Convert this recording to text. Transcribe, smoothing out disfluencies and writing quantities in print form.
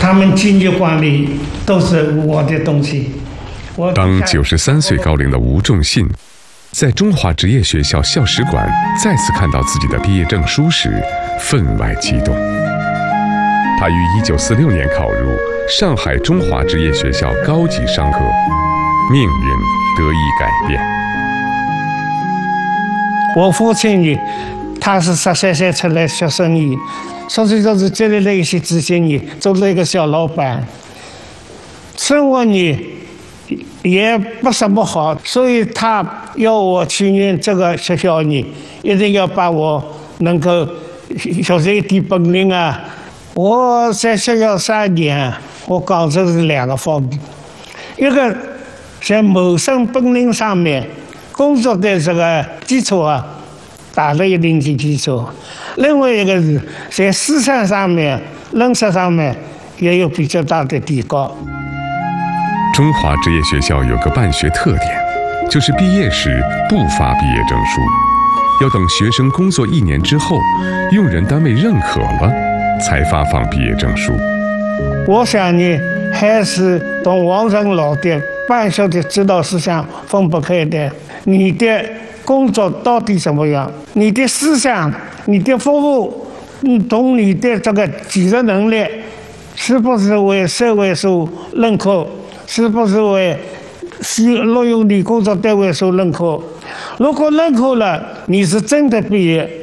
他们经济管理都是我的东西。 当93岁高龄的吴仲信在中华职业学校校史馆再次看到自己的毕业证书时，分外激动。他于1946年考入上海中华职业学校高级商科，命运得以改变。 我父亲呢，他是13岁出来学生意，所以就是积累了一些资金呢，做了一个小老板。生活呢也不怎么好，所以他要我去念这个学校呢，一定要把我能够学这一点本领啊。我在学校3年，我讲这是2个方面，一个在谋生本领上面，工作的这个基础啊，打了一定的基础；另外一个是在思想上面、认识上面也有比较大的提高。 中华职业学校有个办学特点，就是毕业时不发毕业证书，要等学生工作1年之后，用人单位认可了，才发放毕业证书。 我想呢，还是同王仁老的办学的指导思想分不开的。你的工作到底怎么样？你的思想、你的服务，同你的这个技术能力，是不是为社会所认可？是不是为录用你工作单位所认可？如果认可了，你是真的毕业。